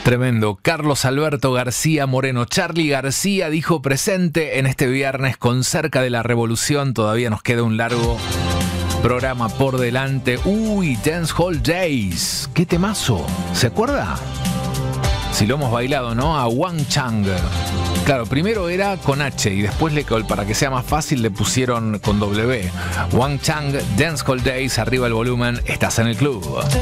Tremendo. Carlos Alberto García Moreno. Charly García dijo presente en este viernes con Cerca de la Revolución. Todavía nos queda un largo programa por delante. Uy, Dance Hall Days. ¡Qué temazo! ¿Se acuerda? Si lo hemos bailado, ¿no? A Wang Chang. Claro, primero era con H y después, para que sea más fácil, le pusieron con W. Wang Chang, Dance Hall Days. Arriba el volumen. Estás en el club.